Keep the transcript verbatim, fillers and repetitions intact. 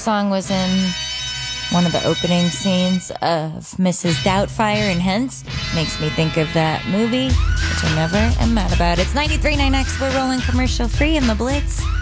song was in one of the opening scenes of Missus Doubtfire in Hence. Makes me think of that movie, which I never am mad about. It's ninety-three point nine X. We're rolling commercial free in the Blitz.